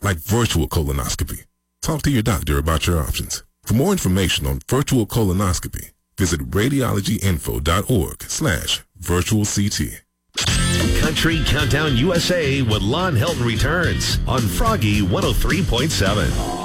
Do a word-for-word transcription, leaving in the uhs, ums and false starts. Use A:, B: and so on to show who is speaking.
A: like virtual colonoscopy. Talk to your doctor about your options. For more information on virtual colonoscopy, visit radiologyinfo.org slash virtual CT.
B: Country Countdown U S A with Lon Hilton returns on Froggy one oh three point seven.